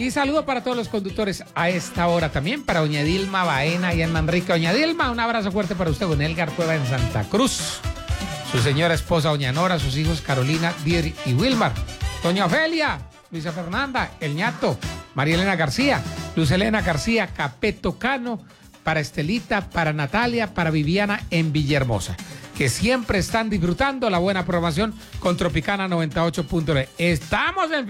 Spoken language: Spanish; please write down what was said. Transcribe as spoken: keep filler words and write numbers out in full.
Y saludo para todos los conductores a esta hora también, para doña Dilma Baena y en Manrique. Doña Dilma, un abrazo fuerte para usted, don Elgar Cueva en Santa Cruz. Su señora esposa, doña Nora, sus hijos Carolina, Dier y Wilmar. Doña Ofelia, Luisa Fernanda, El Ñato, María Elena García, Luz Elena García, Capeto Cano, para Estelita, para Natalia, para Viviana en Villahermosa, que siempre están disfrutando la buena programación con Tropicana noventa y ocho punto nueve. Estamos en